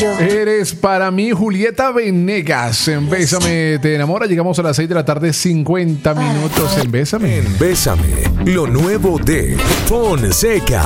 yo. Eres para mí Julieta Venegas. En Bésame te enamora. Llegamos a las 6 de la tarde, 50 minutos en Bésame. En Bésame, lo nuevo de Fonseca.